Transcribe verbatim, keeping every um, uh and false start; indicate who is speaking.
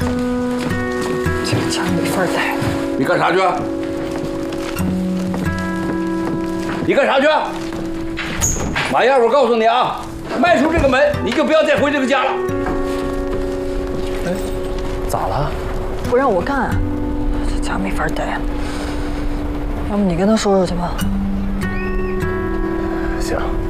Speaker 1: 这个家没法待。
Speaker 2: 你干啥去？你干啥去？马燕，我告诉你啊，迈出这个门，你就不要再回这个家了。
Speaker 1: 哎，咋了？不让我干，这家没法待。要不你跟他说说去吧。
Speaker 3: 行。